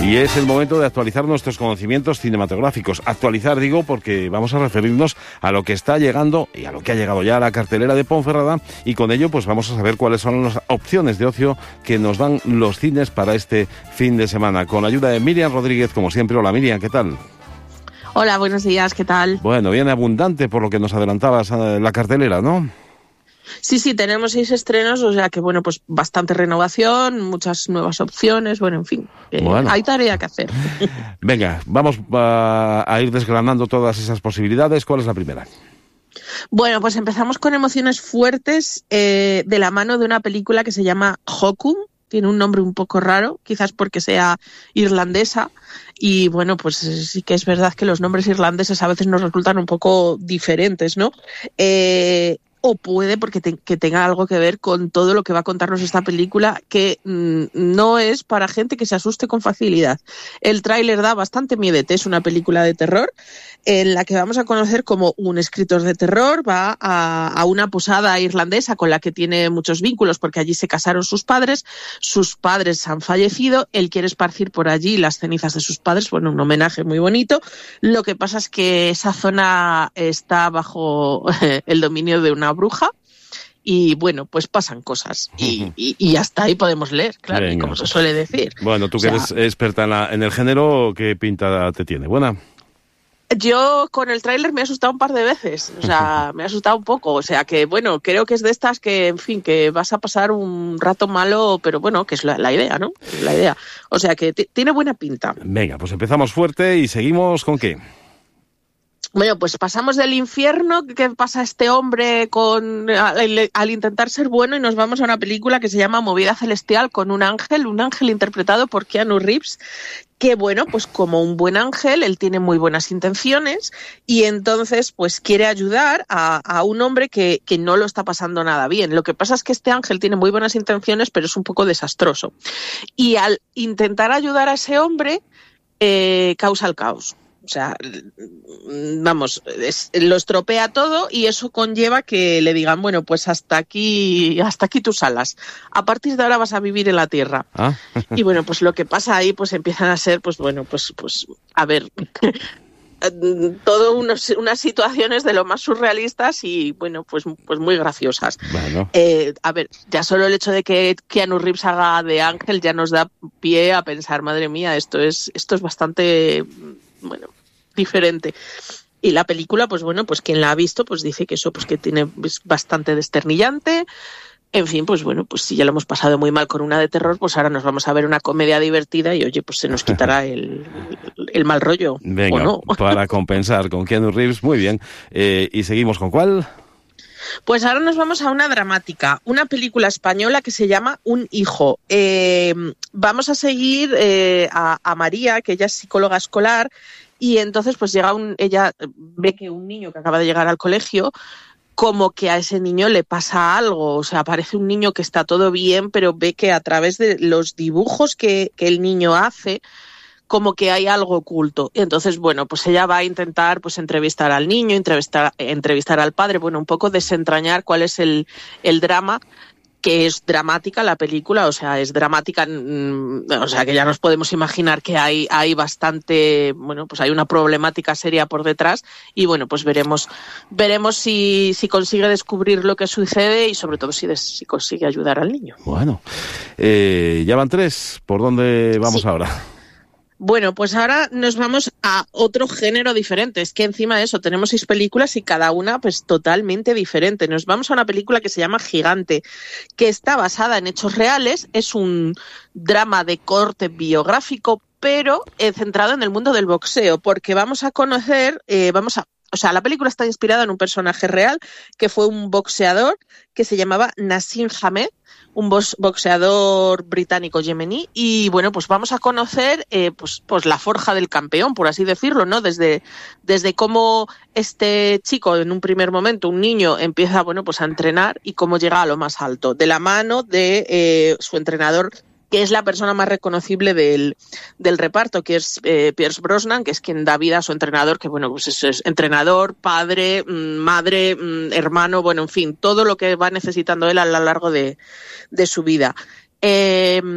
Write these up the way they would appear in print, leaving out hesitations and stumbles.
Y es el momento de actualizar nuestros conocimientos cinematográficos. Actualizar, digo, porque vamos a referirnos a lo que está llegando y a lo que ha llegado ya a la cartelera de Ponferrada, y con ello pues vamos a saber cuáles son las opciones de ocio que nos dan los cines para este fin de semana. Con la ayuda de Miriam Rodríguez, como siempre. Hola, Miriam, ¿qué tal? Hola, buenos días, ¿qué tal? Bueno, bien abundante por lo que nos adelantabas la cartelera, ¿no? Sí, tenemos 6 estrenos, o sea que, bueno, pues bastante renovación, muchas nuevas opciones, bueno, en fin, hay tarea que hacer. Venga, vamos a ir desgranando todas esas posibilidades. ¿Cuál es la primera? Bueno, pues empezamos con emociones fuertes de la mano de una película que se llama Hokum. Tiene un nombre un poco raro, quizás porque sea irlandesa, y bueno, pues sí que es verdad que los nombres irlandeses a veces nos resultan un poco diferentes, ¿no? O puede porque que tenga algo que ver con todo lo que va a contarnos esta película, que no es para gente que se asuste con facilidad. El tráiler da bastante miedete, es una película de terror en la que vamos a conocer cómo un escritor de terror va a una posada irlandesa con la que tiene muchos vínculos porque allí se casaron sus padres han fallecido, él quiere esparcir por allí las cenizas de sus padres, bueno, un homenaje muy bonito. Lo que pasa es que esa zona está bajo el dominio de una bruja y bueno, pues pasan cosas y hasta ahí podemos leer, claro. Venga, como se suele decir. Bueno, tú que eres experta en el género, ¿qué pinta te tiene? ¿Buena? Yo con el tráiler me he asustado un par de veces, o sea, me he asustado un poco, o sea que bueno, creo que es de estas que, en fin, que vas a pasar un rato malo, pero bueno, que es la idea, ¿no? La idea, o sea que tiene buena pinta. Venga, pues empezamos fuerte y seguimos ¿con qué? Bueno, pues pasamos del infierno que pasa este hombre al intentar ser bueno y nos vamos a una película que se llama Movida Celestial con un ángel interpretado por Keanu Reeves, que bueno, pues como un buen ángel, él tiene muy buenas intenciones y entonces pues quiere ayudar a un hombre que no lo está pasando nada bien. Lo que pasa es que este ángel tiene muy buenas intenciones, pero es un poco desastroso. Y al intentar ayudar a ese hombre, causa el caos. O sea, vamos, lo estropea todo y eso conlleva que le digan, bueno, pues hasta aquí tus alas. A partir de ahora vas a vivir en la tierra. Y bueno, pues lo que pasa ahí, pues empiezan a ser, pues bueno, pues a ver, todo unas situaciones de lo más surrealistas y bueno, pues muy graciosas. Bueno. A ver, ya solo el hecho de que Keanu Reeves haga de ángel ya nos da pie a pensar, madre mía, esto es bastante, bueno, diferente. Y la película, pues bueno, pues quien la ha visto, pues dice que eso, pues que tiene bastante desternillante. En fin, pues bueno, pues si ya lo hemos pasado muy mal con una de terror, pues ahora nos vamos a ver una comedia divertida y oye, pues se nos quitará el mal rollo. Venga, ¿o no? Para compensar con Keanu Reeves, muy bien. ¿Y seguimos con cuál? Pues ahora nos vamos a una dramática, una película española que se llama Un hijo. Vamos a seguir a María, que ella es psicóloga escolar, y entonces pues ella ve que un niño que acaba de llegar al colegio, como que a ese niño le pasa algo, o sea, parece un niño que está todo bien, pero ve que a través de los dibujos que el niño hace, como que hay algo oculto. Y entonces, bueno, pues ella va a intentar pues entrevistar al niño, entrevistar al padre, bueno, un poco desentrañar cuál es el drama, que es dramática la película, o sea, es dramática, o sea, que ya nos podemos imaginar que hay bastante, bueno, pues hay una problemática seria por detrás y bueno, pues veremos si consigue descubrir lo que sucede y sobre todo si consigue ayudar al niño. Bueno, ya van 3, ¿por dónde vamos ahora? Bueno, pues ahora nos vamos a otro género diferente. Es que encima de eso tenemos 6 películas y cada una pues totalmente diferente. Nos vamos a una película que se llama Gigante, que está basada en hechos reales. Es un drama de corte biográfico, pero centrado en el mundo del boxeo, porque vamos a conocer, o sea, la película está inspirada en un personaje real que fue un boxeador que se llamaba Nassim Hamed, un boxeador británico yemení, y bueno, pues vamos a conocer pues la forja del campeón, por así decirlo, ¿no? Desde cómo este chico, en un primer momento, un niño, empieza, bueno, pues a entrenar y cómo llega a lo más alto, de la mano de su entrenador, que es la persona más reconocible del reparto, que es Pierce Brosnan, que es quien da vida a su entrenador, que bueno, pues es entrenador, padre, madre, hermano, bueno, en fin, todo lo que va necesitando él a lo largo de su vida.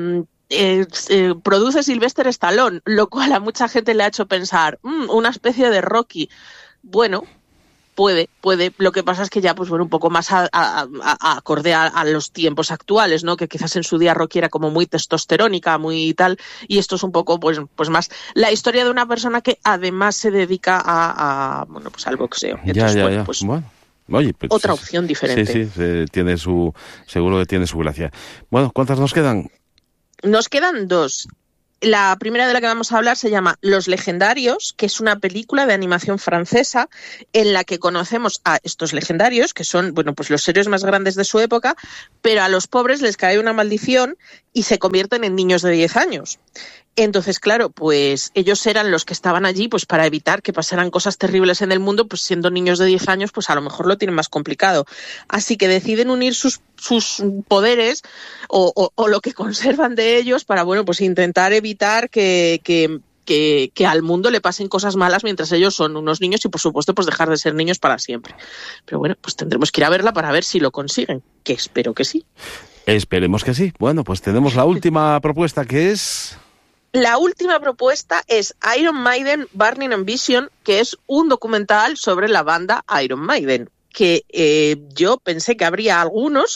produce Sylvester Stallone, lo cual a mucha gente le ha hecho pensar, una especie de Rocky. Bueno, puede. Lo que pasa es que ya, pues bueno, un poco más acorde a los tiempos actuales, ¿no? Que quizás en su día Rocky era como muy testosterónica, muy tal, y esto es un poco, pues más la historia de una persona que además se dedica pues al boxeo. Entonces, pues, bueno. Oye, pues, otra opción diferente. Sí, seguro que tiene su gracia. Bueno, ¿cuántas nos quedan? Nos quedan 2. La primera de la que vamos a hablar se llama Los Legendarios, que es una película de animación francesa en la que conocemos a estos legendarios, que son, bueno, pues los héroes más grandes de su época, pero a los pobres les cae una maldición y se convierten en niños de 10 años. Entonces, claro, pues ellos eran los que estaban allí pues para evitar que pasaran cosas terribles en el mundo, pues siendo niños de 10 años, pues a lo mejor lo tienen más complicado. Así que deciden unir sus poderes o lo que conservan de ellos para, bueno, pues intentar evitar que al mundo le pasen cosas malas mientras ellos son unos niños y, por supuesto, pues dejar de ser niños para siempre. Pero bueno, pues tendremos que ir a verla para ver si lo consiguen, que espero que sí. Esperemos que sí. Bueno, pues tenemos la última propuesta, que es... La última propuesta es Iron Maiden Burning Ambition, que es un documental sobre la banda Iron Maiden, que yo pensé que habría algunos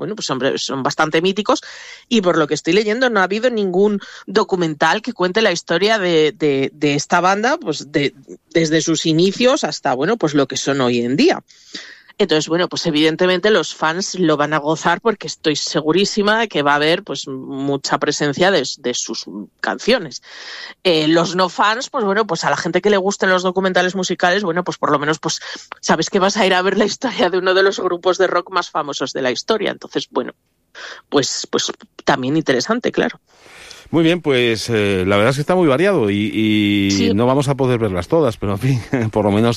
son bastante míticos, y por lo que estoy leyendo no ha habido ningún documental que cuente la historia de esta banda, pues desde sus inicios hasta, bueno, pues lo que son hoy en día. Entonces, bueno, pues evidentemente los fans lo van a gozar porque estoy segurísima de que va a haber pues mucha presencia de sus canciones. Los no fans, pues bueno, pues a la gente que le gusten los documentales musicales, bueno, pues por lo menos pues sabes que vas a ir a ver la historia de uno de los grupos de rock más famosos de la historia. Entonces, bueno, pues también interesante, claro. Muy bien, pues la verdad es que está muy variado y sí. No vamos a poder verlas todas, pero en fin, por lo menos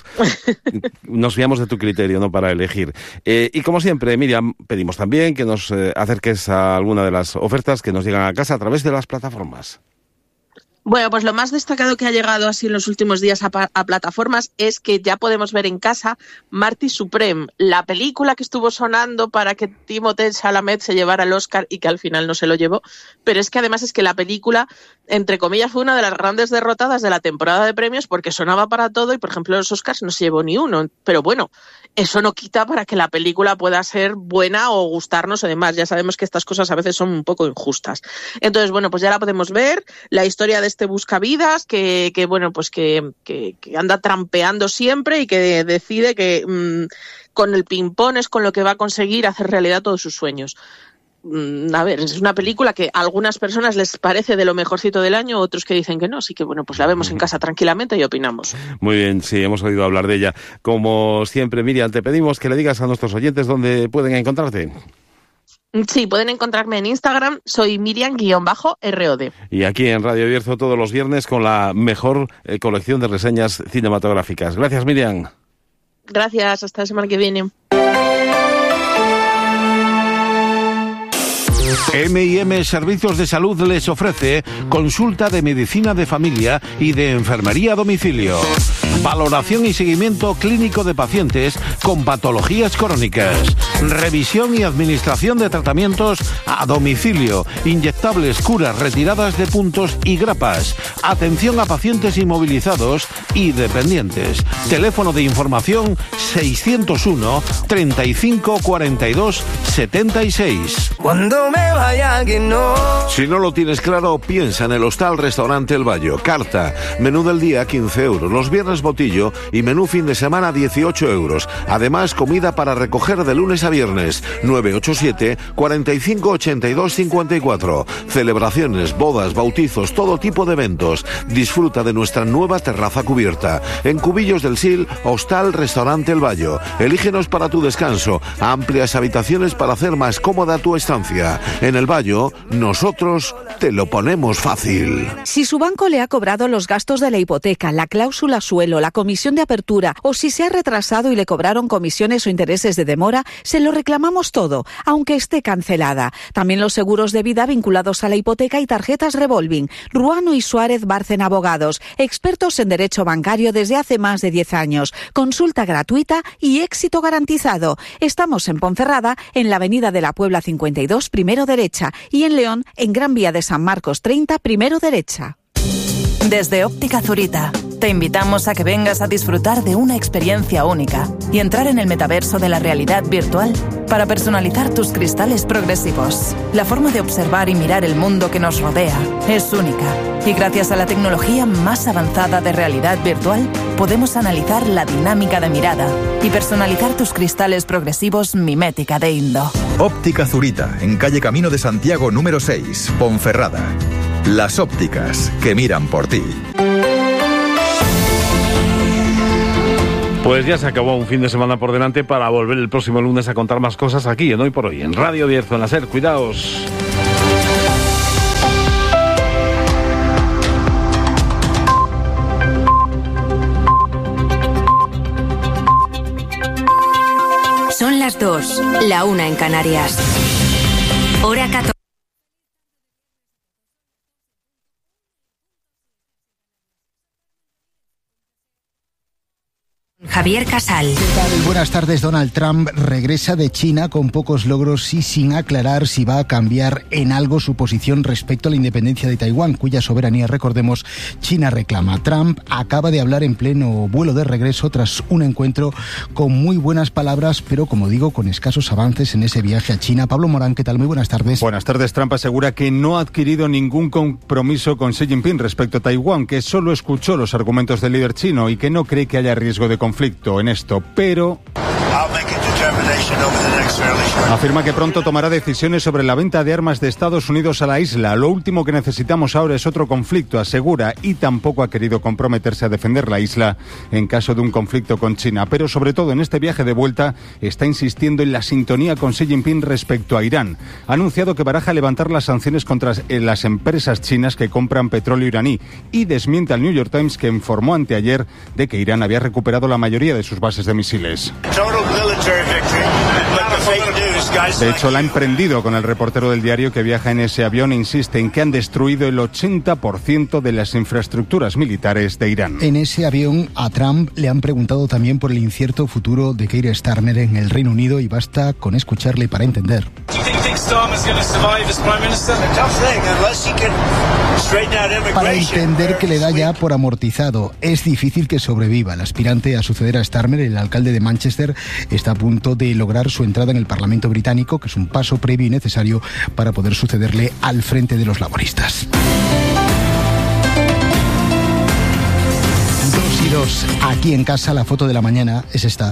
nos fiamos de tu criterio, ¿no?, para elegir. Y como siempre, Miriam, pedimos también que nos acerques a alguna de las ofertas que nos llegan a casa a través de las plataformas. Bueno, pues lo más destacado que ha llegado así en los últimos días a plataformas es que ya podemos ver en casa Marty Supreme, la película que estuvo sonando para que Timothée Chalamet se llevara el Oscar y que al final no se lo llevó, pero es que además es que la película, entre comillas, fue una de las grandes derrotadas de la temporada de premios porque sonaba para todo y, por ejemplo, los Oscars no se llevó ni uno, pero bueno, eso no quita para que la película pueda ser buena o gustarnos o demás. Ya sabemos que estas cosas a veces son un poco injustas. Entonces, bueno, pues ya la podemos ver, la historia de este buscavidas que bueno, pues que anda trampeando siempre y que decide que con el ping-pong es con lo que va a conseguir hacer realidad todos sus sueños. A ver, es una película que a algunas personas les parece de lo mejorcito del año, otros que dicen que no, así que bueno, pues la vemos en casa tranquilamente y opinamos. Muy bien, sí, hemos oído hablar de ella. Como siempre, Miriam, te pedimos que le digas a nuestros oyentes dónde pueden encontrarte. Sí, pueden encontrarme en Instagram, soy Miriam_ROD. Y aquí en Radio Bierzo todos los viernes con la mejor colección de reseñas cinematográficas. Gracias, Miriam. Gracias, hasta la semana que viene. M&M Servicios de Salud les ofrece consulta de medicina de familia y de enfermería a domicilio. Valoración y seguimiento clínico de pacientes con patologías crónicas. Revisión y administración de tratamientos a domicilio. Inyectables, curas, retiradas de puntos y grapas. Atención a pacientes inmovilizados y dependientes. Teléfono de información 601 35 42 76. Cuando me vaya que no. Si no lo tienes claro, piensa en el Hostal Restaurante El Bayo. Carta, menú del día 15 euros, los viernes botillo y menú fin de semana 18 euros. Además, comida para recoger de lunes a viernes. 987 45 82 54. Celebraciones, bodas, bautizos, todo tipo de eventos. Disfruta de nuestra nueva terraza cubierta. En Cubillos del Sil, Hostal Restaurante El Bayo. Elígenos para tu descanso. Amplias habitaciones para hacer más cómoda tu estancia. En El Bayo, nosotros te lo ponemos fácil. Si su banco le ha cobrado los gastos de la hipoteca, la cláusula suelo, la comisión de apertura o si se ha retrasado y le cobraron comisiones o intereses de demora, se lo reclamamos todo, aunque esté cancelada. También los seguros de vida vinculados a la hipoteca y tarjetas revolving. Ruano y Suárez Bárcena Abogados, expertos en derecho bancario desde hace más de 10 años. Consulta gratuita y éxito garantizado. Estamos en Ponferrada, en la Avenida de la Puebla 52, primero derecha, y en León, en Gran Vía de San Marcos 30, primero derecha. Desde Óptica Zurita, te invitamos a que vengas a disfrutar de una experiencia única y entrar en el metaverso de la realidad virtual para personalizar tus cristales progresivos. La forma de observar y mirar el mundo que nos rodea es única y gracias a la tecnología más avanzada de realidad virtual podemos analizar la dinámica de mirada y personalizar tus cristales progresivos mimética de Indo. Óptica Zurita, en calle Camino de Santiago número 6, Ponferrada. Las ópticas que miran por ti. Pues ya se acabó un fin de semana por delante para volver el próximo lunes a contar más cosas aquí en Hoy por Hoy, en Radio Bierzo, en la SER. Cuidaos. Son las 2, la 1 en Canarias. Hora 14. Javier Casal. ¿Qué tal? Buenas tardes. Donald Trump regresa de China con pocos logros y sin aclarar si va a cambiar en algo su posición respecto a la independencia de Taiwán, cuya soberanía, recordemos, China reclama. Trump acaba de hablar en pleno vuelo de regreso tras un encuentro con muy buenas palabras, pero como digo, con escasos avances en ese viaje a China. Pablo Morán, ¿qué tal? Muy buenas tardes. Buenas tardes. Trump asegura que no ha adquirido ningún compromiso con Xi Jinping respecto a Taiwán, que solo escuchó los argumentos del líder chino y que no cree que haya riesgo de conflicto en esto, pero afirma que pronto tomará decisiones sobre la venta de armas de Estados Unidos a la isla. Lo último que necesitamos ahora es otro conflicto, asegura, y tampoco ha querido comprometerse a defender la isla en caso de un conflicto con China. Pero sobre todo en este viaje de vuelta está insistiendo en la sintonía con Xi Jinping respecto a Irán. Ha anunciado que baraja levantar las sanciones contra las empresas chinas que compran petróleo iraní y desmiente al New York Times, que informó anteayer de que Irán había recuperado la mayoría de sus bases de misiles. De hecho, la ha emprendido con el reportero del diario que viaja en ese avión e insiste en que han destruido el 80% de las infraestructuras militares de Irán. En ese avión a Trump le han preguntado también por el incierto futuro de Keir Starmer en el Reino Unido y basta con escucharle para entender. Para entender que le da ya por amortizado. Es difícil que sobreviva. El aspirante a suceder a Starmer, el alcalde de Manchester, está a punto de lograr su entrada en el Parlamento británico, que es un paso previo y necesario para poder sucederle al frente de los laboristas. 2 aquí en casa. La foto de la mañana es esta.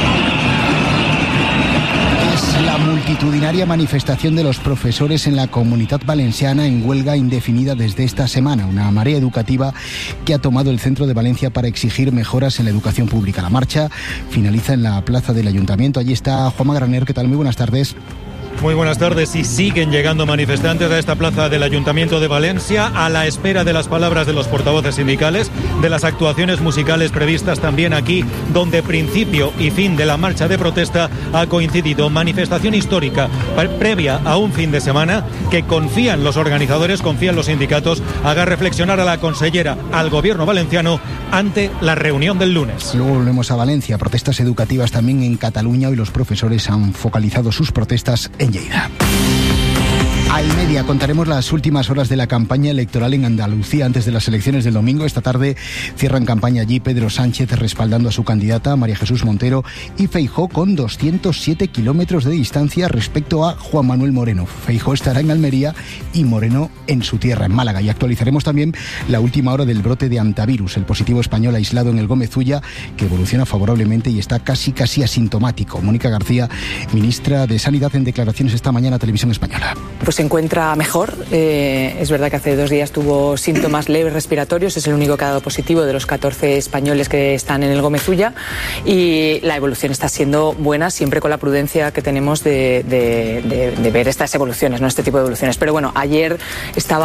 La multitudinaria manifestación de los profesores en la Comunitat Valenciana en huelga indefinida desde esta semana. Una marea educativa que ha tomado el centro de Valencia para exigir mejoras en la educación pública. La marcha finaliza en la plaza del Ayuntamiento. Allí está Juanma Graner. ¿Qué tal? Muy buenas tardes. Muy buenas tardes. Y siguen llegando manifestantes a esta plaza del Ayuntamiento de Valencia a la espera de las palabras de los portavoces sindicales, de las actuaciones musicales previstas también aquí, donde principio y fin de la marcha de protesta ha coincidido. Manifestación histórica previa a un fin de semana que confían los organizadores, confían los sindicatos, haga reflexionar a la consellera, al gobierno valenciano ante la reunión del lunes. Luego volvemos a Valencia. Protestas educativas también en Cataluña. Hoy los profesores han focalizado sus protestas en Lleida. A y media contaremos las últimas horas de la campaña electoral en Andalucía antes de las elecciones del domingo. Esta tarde cierran campaña allí Pedro Sánchez respaldando a su candidata María Jesús Montero y Feijóo con 207 kilómetros de distancia respecto a Juan Manuel Moreno. Feijóo estará en Almería y Moreno en su tierra, en Málaga. Y actualizaremos también la última hora del brote de antivirus, el positivo español aislado en el Gómez Ulla, que evoluciona favorablemente y está casi asintomático. Mónica García, ministra de Sanidad, en declaraciones esta mañana a Televisión Española. Pues se encuentra mejor. Es verdad que hace 2 días tuvo síntomas leves respiratorios. Es el único que ha dado positivo de los 14 españoles que están en el Gómez Ulla. Y la evolución está siendo buena, siempre con la prudencia que tenemos de ver estas evoluciones, no este tipo de evoluciones. Pero bueno, ayer estaba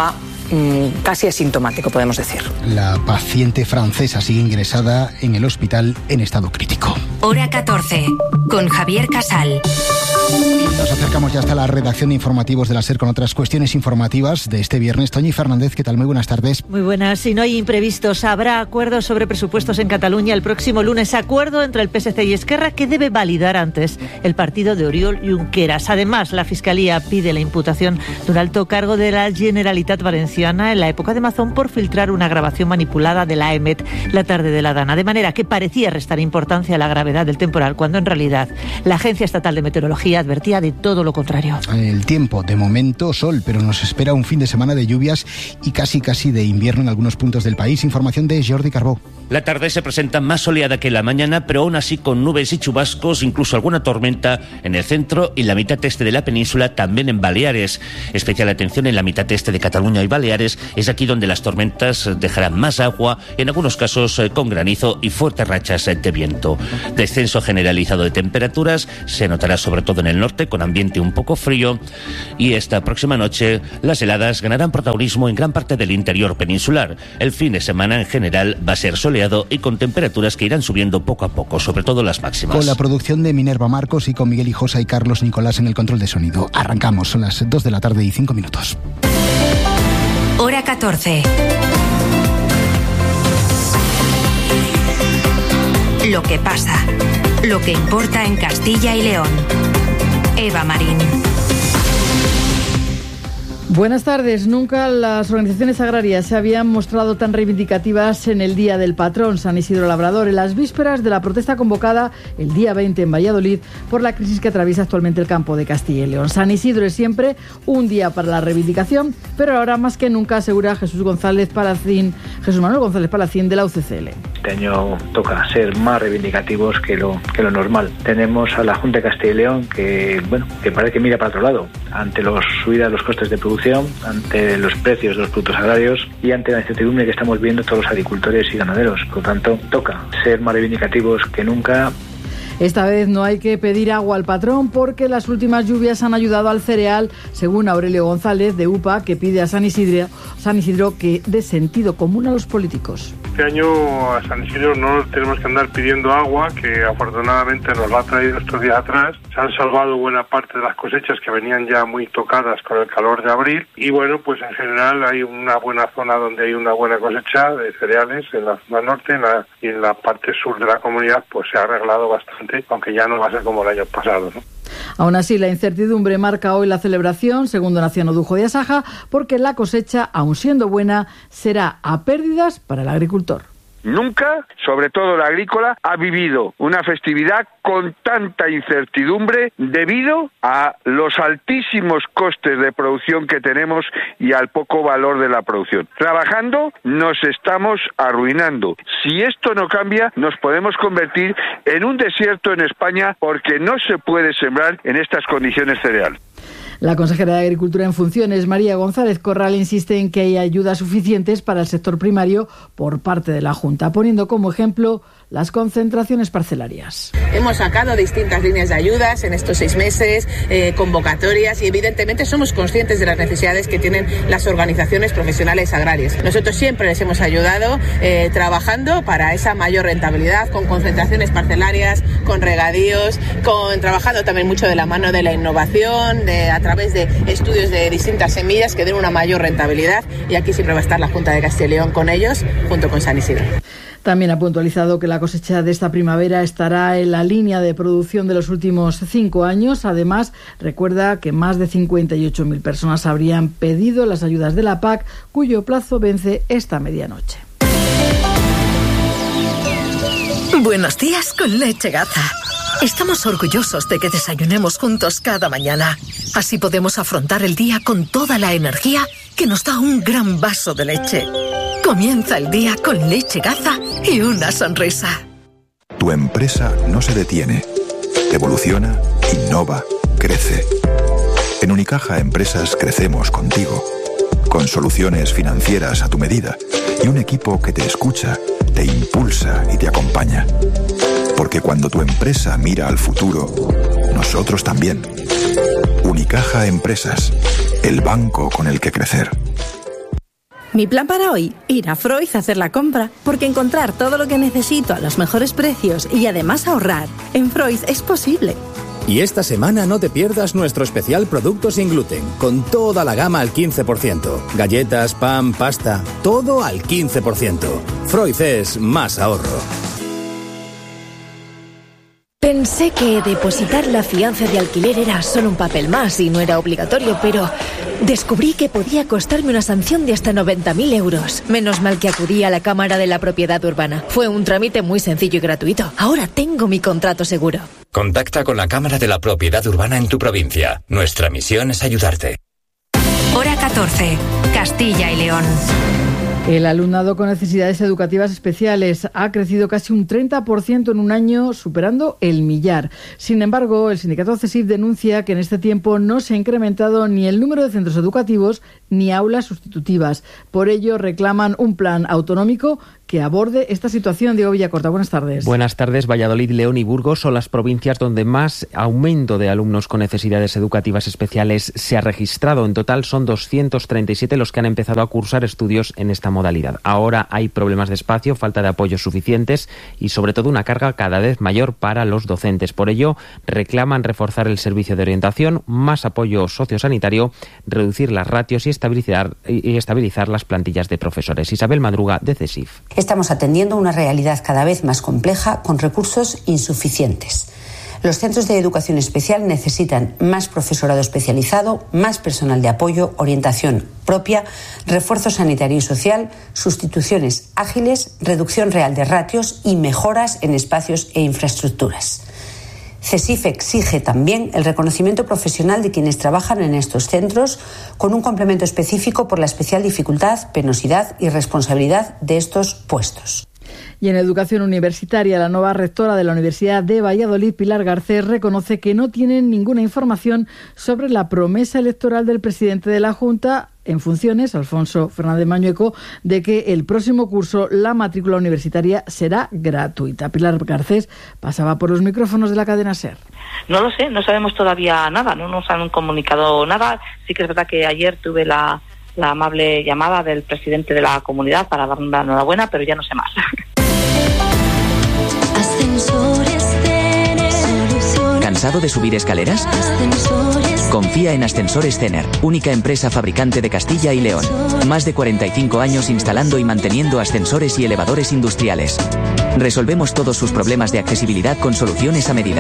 casi asintomático, podemos decir. La paciente francesa sigue ingresada en el hospital en estado crítico. Hora 14, con Javier Casal. Y nos acercamos ya hasta la redacción de informativos de la SER con otras cuestiones informativas de este viernes. Toñi Fernández, ¿qué tal? Muy buenas tardes. Muy buenas. Si no hay imprevistos, habrá acuerdos sobre presupuestos en Cataluña el próximo lunes. Acuerdo entre el PSC y Esquerra que debe validar antes el partido de Oriol Junqueras. Además, la Fiscalía pide la imputación de un alto cargo de la Generalitat Valenciana en la época de Mazón por filtrar una grabación manipulada de la EMET la tarde de la Dana. De manera que parecía restar importancia a la gravedad del temporal, cuando en realidad la Agencia Estatal de Meteorología advertía de todo lo contrario. El tiempo, de momento sol, pero nos espera un fin de semana de lluvias y casi de invierno en algunos puntos del país. Información de Jordi Carbó. La tarde se presenta más soleada que la mañana, pero aún así con nubes y chubascos, incluso alguna tormenta en el centro y la mitad este de la península, también en Baleares. Especial atención en la mitad este de Cataluña y Baleares, es aquí donde las tormentas dejarán más agua, en algunos casos con granizo y fuertes rachas de viento. Descenso generalizado de temperaturas, se notará sobre todo en el norte, con ambiente un poco frío, y esta próxima noche las heladas ganarán protagonismo en gran parte del interior peninsular. El fin de semana en general va a ser soleado y con temperaturas que irán subiendo poco a poco, sobre todo las máximas. Con la producción de Minerva Marcos y con Miguel Hijosa y Carlos Nicolás en el control de sonido. Arrancamos, son las 2 de la tarde y 5 minutos. Hora 14. Lo que pasa, lo que importa en Castilla y León. Eva Marín. Buenas tardes. Nunca las organizaciones agrarias se habían mostrado tan reivindicativas en el Día del Patrón San Isidro Labrador, en las vísperas de la protesta convocada el día 20 en Valladolid por la crisis que atraviesa actualmente el campo de Castilla y León. San Isidro es siempre un día para la reivindicación, pero ahora más que nunca, asegura Jesús Manuel González Palacín de la UCCL. Este año toca ser más reivindicativos que lo normal. Tenemos a la Junta de Castilla y León que parece que mira para otro lado ante la subida de los costes de producción, ante los precios de los productos agrarios y ante la incertidumbre que estamos viendo todos los agricultores y ganaderos. Por lo tanto, toca ser más reivindicativos que nunca. Esta vez no hay que pedir agua al patrón porque las últimas lluvias han ayudado al cereal, según Aurelio González de UPA, que pide a San Isidro que dé sentido común a los políticos. Este año a San Isidro no tenemos que andar pidiendo agua, que afortunadamente nos la ha traído estos días atrás. Se han salvado buena parte de las cosechas que venían ya muy tocadas con el calor de abril y bueno, pues en general hay una buena zona donde hay una buena cosecha de cereales en la zona norte y en la parte sur de la comunidad pues se ha arreglado bastante, aunque ya no va a ser como el año pasado, ¿no? Aún así, la incertidumbre marca hoy la celebración, según Donaciano Dujo de Asaja, porque la cosecha, aun siendo buena, será a pérdidas para el agricultor. Nunca, sobre todo la agrícola, ha vivido una festividad con tanta incertidumbre debido a los altísimos costes de producción que tenemos y al poco valor de la producción. Trabajando nos estamos arruinando. Si esto no cambia, nos podemos convertir en un desierto en España porque no se puede sembrar en estas condiciones cereal. La consejera de Agricultura en funciones, María González Corral, insiste en que hay ayudas suficientes para el sector primario por parte de la Junta, poniendo como ejemplo las concentraciones parcelarias. Hemos sacado distintas líneas de ayudas en estos 6 meses, convocatorias, y evidentemente somos conscientes de las necesidades que tienen las organizaciones profesionales agrarias. Nosotros siempre les hemos ayudado trabajando para esa mayor rentabilidad, con concentraciones parcelarias, con regadíos, trabajando también mucho de la mano de la innovación, a través de estudios de distintas semillas que den una mayor rentabilidad, y aquí siempre va a estar la Junta de Castilla y León con ellos, junto con San Isidro. También ha puntualizado que la cosecha de esta primavera estará en la línea de producción de los últimos 5 años. Además, recuerda que más de 58.000 personas habrían pedido las ayudas de la PAC, cuyo plazo vence esta medianoche. Buenos días con Leche Gaza. Estamos orgullosos de que desayunemos juntos cada mañana. Así podemos afrontar el día con toda la energía que nos da un gran vaso de leche. Comienza el día con Leche Gaza y una sonrisa. Tu empresa no se detiene. Evoluciona, innova, crece. En Unicaja Empresas crecemos contigo. Con soluciones financieras a tu medida y un equipo que te escucha, te impulsa y te acompaña. Porque cuando tu empresa mira al futuro, nosotros también. Unicaja Empresas, el banco con el que crecer. Mi plan para hoy, ir a Freud a hacer la compra, porque encontrar todo lo que necesito a los mejores precios y además ahorrar, en Freud es posible. Y esta semana no te pierdas nuestro especial Producto sin gluten, con toda la gama al 15%. Galletas, pan, pasta, todo al 15%. Freud es más ahorro. Pensé que depositar la fianza de alquiler era solo un papel más y no era obligatorio, pero descubrí que podía costarme una sanción de hasta 90.000 euros. Menos mal que acudí a la Cámara de la Propiedad Urbana. Fue un trámite muy sencillo y gratuito. Ahora tengo mi contrato seguro. Contacta con la Cámara de la Propiedad Urbana en tu provincia. Nuestra misión es ayudarte. Hora 14. Castilla y León. El alumnado con necesidades educativas especiales ha crecido casi un 30% en un año, superando el millar. Sin embargo, el sindicato CESIF denuncia que en este tiempo no se ha incrementado ni el número de centros educativos ni aulas sustitutivas. Por ello, reclaman un plan autonómico que aborde esta situación. Diego Villacorta, buenas tardes. Buenas tardes. Valladolid, León y Burgos son las provincias donde más aumento de alumnos con necesidades educativas especiales se ha registrado. En total son 237 los que han empezado a cursar estudios en esta modalidad. Ahora hay problemas de espacio, falta de apoyos suficientes y sobre todo una carga cada vez mayor para los docentes. Por ello, reclaman reforzar el servicio de orientación, más apoyo sociosanitario, reducir las ratios y estabilizar las plantillas de profesores. Isabel Madruga, de CESIF. Estamos atendiendo una realidad cada vez más compleja con recursos insuficientes. Los centros de educación especial necesitan más profesorado especializado, más personal de apoyo, orientación propia, refuerzo sanitario y social, sustituciones ágiles, reducción real de ratios y mejoras en espacios e infraestructuras. CESIF exige también el reconocimiento profesional de quienes trabajan en estos centros con un complemento específico por la especial dificultad, penosidad y responsabilidad de estos puestos. Y en educación universitaria, la nueva rectora de la Universidad de Valladolid, Pilar Garcés, reconoce que no tienen ninguna información sobre la promesa electoral del presidente de la Junta en funciones, Alfonso Fernández Mañueco, de que el próximo curso la matrícula universitaria será gratuita. Pilar Garcés pasaba por los micrófonos de la cadena SER. No lo sé, no sabemos todavía nada, no nos han comunicado nada. Sí que es verdad que ayer tuve la amable llamada del presidente de la comunidad para darme la enhorabuena, pero ya no sé más. ¿Cansado de subir escaleras? Confía en Ascensores Cener, única empresa fabricante de Castilla y León. Más de 45 años instalando y manteniendo ascensores y elevadores industriales. Resolvemos todos sus problemas de accesibilidad con soluciones a medida.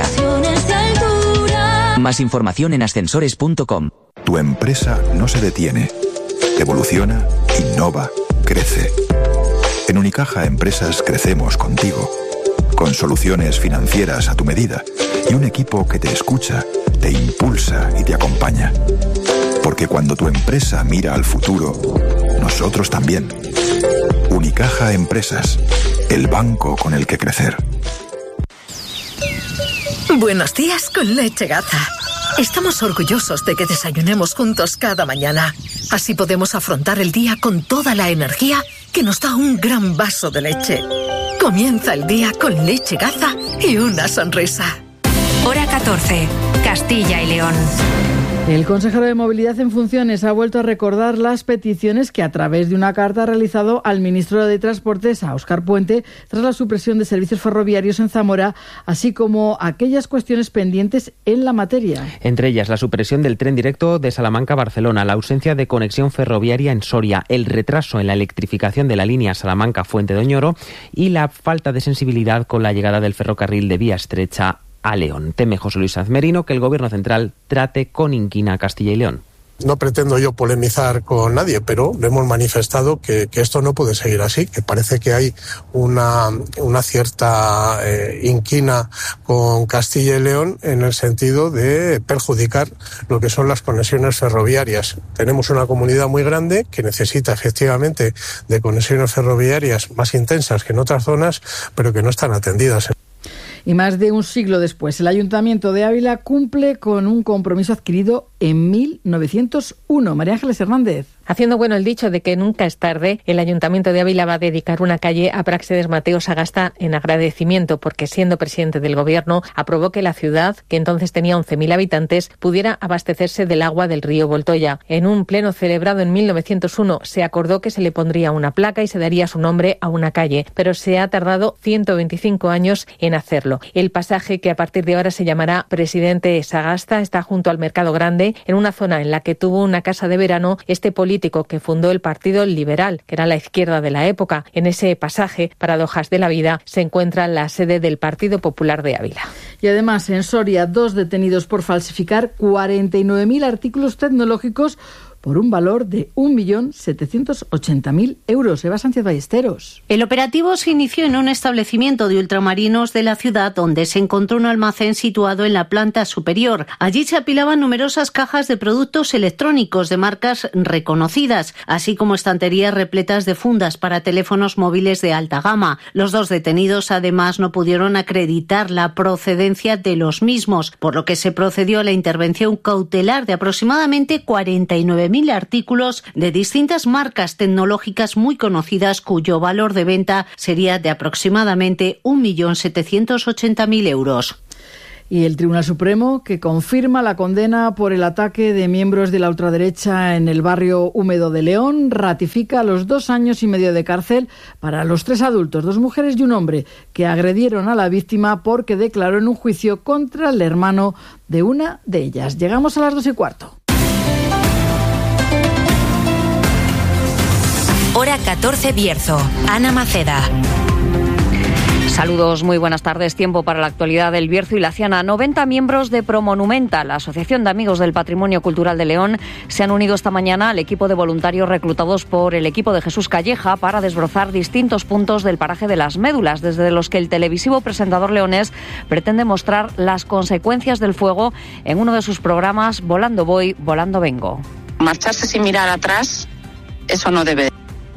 Más información en ascensores.com. Tu empresa no se detiene. Evoluciona, innova, crece. En Unicaja Empresas crecemos contigo. Con soluciones financieras a tu medida y un equipo que te escucha, te impulsa y te acompaña. Porque cuando tu empresa mira al futuro, nosotros también. Unicaja Empresas, el banco con el que crecer. Buenos días con Leche Gaza. Estamos orgullosos de que desayunemos juntos cada mañana. Así podemos afrontar el día con toda la energía que nos da un gran vaso de leche. Comienza el día con Leche Gaza y una sonrisa. Hora 14. Castilla y León. El consejero de Movilidad en funciones ha vuelto a recordar las peticiones que a través de una carta ha realizado al ministro de Transportes, a Óscar Puente, tras la supresión de servicios ferroviarios en Zamora, así como aquellas cuestiones pendientes en la materia. Entre ellas, la supresión del tren directo de Salamanca a Barcelona, la ausencia de conexión ferroviaria en Soria, el retraso en la electrificación de la línea Salamanca-Fuente de Oñoro y la falta de sensibilidad con la llegada del ferrocarril de vía estrecha a León. Teme José Luis Azmerino que el Gobierno central trate con inquina a Castilla y León. No pretendo yo polemizar con nadie, pero hemos manifestado que esto no puede seguir así, que parece que hay una cierta inquina con Castilla y León en el sentido de perjudicar lo que son las conexiones ferroviarias. Tenemos una comunidad muy grande que necesita efectivamente de conexiones ferroviarias más intensas que en otras zonas, pero que no están atendidas. Y más de un siglo después, el Ayuntamiento de Ávila cumple con un compromiso adquirido en 1901. María Ángeles Hernández. Haciendo bueno el dicho de que nunca es tarde, el Ayuntamiento de Ávila va a dedicar una calle a Práxedes Mateo Sagasta en agradecimiento porque, siendo presidente del Gobierno, aprobó que la ciudad, que entonces tenía 11.000 habitantes, pudiera abastecerse del agua del río Voltoya. En un pleno celebrado en 1901 se acordó que se le pondría una placa y se daría su nombre a una calle, pero se ha tardado 125 años en hacerlo. El pasaje, que a partir de ahora se llamará Presidente Sagasta, está junto al Mercado Grande, en una zona en la que tuvo una casa de verano este político que fundó el Partido Liberal, que era la izquierda de la época. En ese pasaje, Paradojas de la Vida, se encuentra la sede del Partido Popular de Ávila. Y además, en Soria, 2 detenidos por falsificar 49.000 artículos tecnológicos por un valor de 1.780.000 euros. Eva Sánchez Ballesteros. El operativo se inició en un establecimiento de ultramarinos de la ciudad donde se encontró un almacén situado en la planta superior. Allí se apilaban numerosas cajas de productos electrónicos de marcas reconocidas, así como estanterías repletas de fundas para teléfonos móviles de alta gama. Los 2 detenidos además no pudieron acreditar la procedencia de los mismos, por lo que se procedió a la intervención cautelar de aproximadamente 49.000 artículos de distintas marcas tecnológicas muy conocidas, cuyo valor de venta sería de aproximadamente 1.780.000 euros. Y el Tribunal Supremo, que confirma la condena por el ataque de miembros de la ultraderecha en el barrio húmedo de León, ratifica los 2 años y medio de cárcel para los 3 adultos, 2 mujeres y un hombre, que agredieron a la víctima porque declaró en un juicio contra el hermano de una de ellas. Llegamos a las 2:15. Hora 14 Bierzo. Ana Maceda. Saludos, muy buenas tardes. Tiempo para la actualidad del Bierzo y la Ciana. 90 miembros de Promonumenta, la Asociación de Amigos del Patrimonio Cultural de León, se han unido esta mañana al equipo de voluntarios reclutados por el equipo de Jesús Calleja para desbrozar distintos puntos del paraje de las Médulas, desde los que el televisivo presentador leonés pretende mostrar las consecuencias del fuego en uno de sus programas Volando voy, volando vengo. Marcharse sin mirar atrás, eso no debe.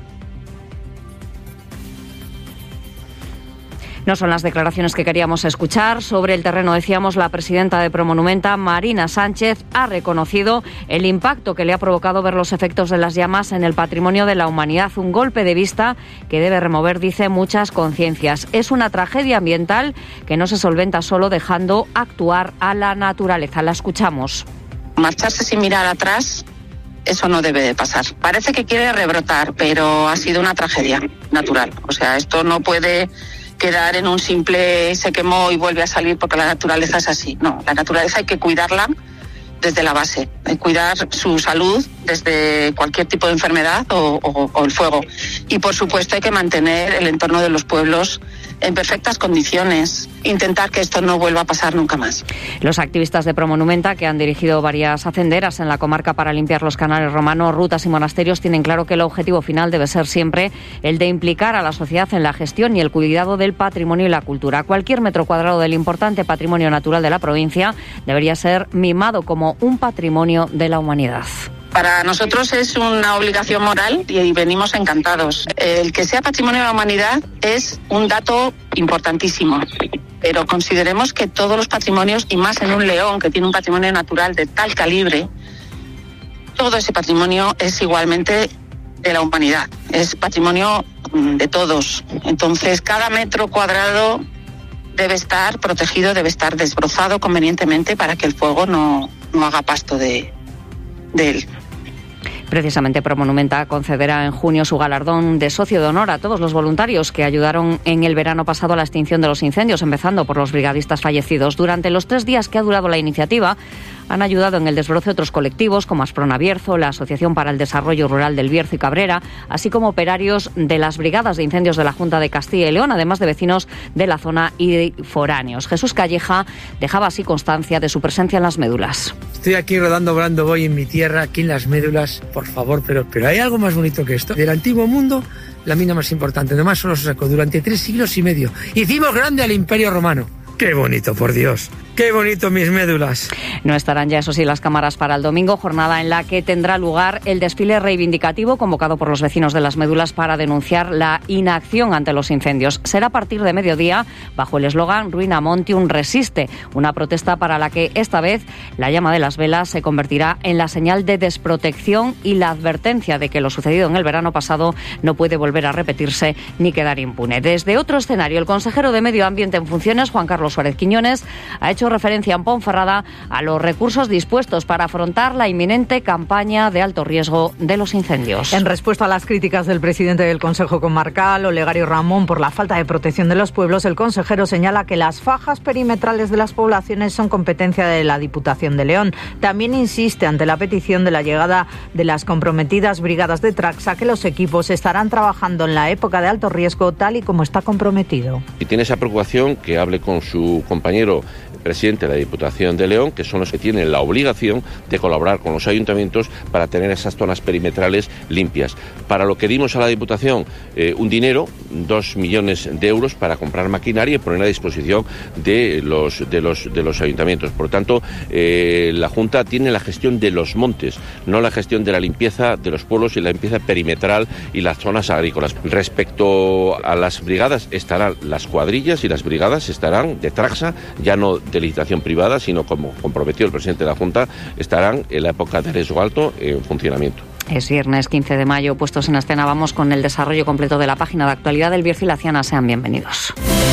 No son las declaraciones que queríamos escuchar. Sobre el terreno, decíamos, la presidenta de Promonumenta, Marina Sánchez, ha reconocido el impacto que le ha provocado ver los efectos de las llamas en el patrimonio de la humanidad. Un golpe de vista que debe remover, dice, muchas conciencias. Es una tragedia ambiental que no se solventa solo dejando actuar a la naturaleza. La escuchamos. Marcharse sin mirar atrás, eso no debe de pasar. Parece que quiere rebrotar, pero ha sido una tragedia natural. O sea, esto no puede quedar en un simple se quemó y vuelve a salir porque la naturaleza es así. No, la naturaleza hay que cuidarla desde la base, cuidar su salud desde cualquier tipo de enfermedad o el fuego. Y por supuesto hay que mantener el entorno de los pueblos en perfectas condiciones, intentar que esto no vuelva a pasar nunca más. Los activistas de Promonumenta, que han dirigido varias hacenderas en la comarca para limpiar los canales romanos, rutas y monasterios, tienen claro que el objetivo final debe ser siempre el de implicar a la sociedad en la gestión y el cuidado del patrimonio y la cultura. Cualquier metro cuadrado del importante patrimonio natural de la provincia debería ser mimado como un patrimonio de la humanidad. Para nosotros es una obligación moral y venimos encantados. El que sea patrimonio de la humanidad es un dato importantísimo, pero consideremos que todos los patrimonios, y más en un León que tiene un patrimonio natural de tal calibre, todo ese patrimonio es igualmente de la humanidad, es patrimonio de todos. Entonces, cada metro cuadrado debe estar protegido, debe estar desbrozado convenientemente para que el fuego no haga pasto de él. Precisamente Promonumenta concederá en junio su galardón de socio de honor a todos los voluntarios que ayudaron en el verano pasado a la extinción de los incendios, empezando por los brigadistas fallecidos. Durante los 3 días que ha durado la iniciativa, han ayudado en el desbroce otros colectivos como Asprona Bierzo, la Asociación para el Desarrollo Rural del Bierzo y Cabrera, así como operarios de las brigadas de incendios de la Junta de Castilla y León, además de vecinos de la zona y foráneos. Jesús Calleja dejaba así constancia de su presencia en las Médulas. Estoy aquí rodando volando voy en mi tierra, aquí en las Médulas, por favor, pero hay algo más bonito que esto. Del antiguo mundo, la mina más importante, nomás solo se sacó durante 3 siglos y medio. Hicimos grande al Imperio Romano. ¡Qué bonito, por Dios! ¡Qué bonito mis médulas! No estarán ya, eso sí, las cámaras para el domingo, jornada en la que tendrá lugar el desfile reivindicativo convocado por los vecinos de Las Médulas para denunciar la inacción ante los incendios. Será a partir de mediodía, bajo el eslogan Ruina Montium resiste, una protesta para la que esta vez la llama de las velas se convertirá en la señal de desprotección y la advertencia de que lo sucedido en el verano pasado no puede volver a repetirse ni quedar impune. Desde otro escenario, el consejero de Medio Ambiente en funciones, Juan Carlos Suárez Quiñones, ha hecho referencia en Ponferrada a los recursos dispuestos para afrontar la inminente campaña de alto riesgo de los incendios. En respuesta a las críticas del presidente del Consejo Comarcal, Olegario Ramón, por la falta de protección de los pueblos, el consejero señala que las fajas perimetrales de las poblaciones son competencia de la Diputación de León. También insiste ante la petición de la llegada de las comprometidas brigadas de Traxa que los equipos estarán trabajando en la época de alto riesgo tal y como está comprometido. Si tiene esa preocupación, que hable con su compañero presidente de la Diputación de León, que son los que tienen la obligación de colaborar con los ayuntamientos para tener esas zonas perimetrales limpias. Para lo que dimos a la Diputación un dinero, 2 millones de euros para comprar maquinaria y poner a disposición de los ayuntamientos. Por lo tanto, la Junta tiene la gestión de los montes, no la gestión de la limpieza de los pueblos y la limpieza perimetral y las zonas agrícolas. Respecto a las brigadas, estarán las cuadrillas y las brigadas estarán de Traxa, ya no de licitación privada, sino como comprometió el presidente de la Junta, estarán en la época de riesgo alto en funcionamiento. Es viernes 15 de mayo, puestos en escena, vamos con el desarrollo completo de la página de actualidad del Bierzo y la Ciana. Sean bienvenidos.